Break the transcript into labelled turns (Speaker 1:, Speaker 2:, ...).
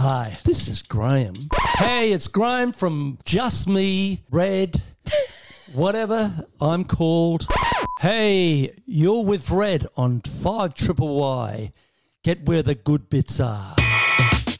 Speaker 1: Hi, this is Graham. Hey, it's Graham from Just Me, Red, whatever I'm called. Hey, you're with Red on 5 Triple Y. Get where the good bits are.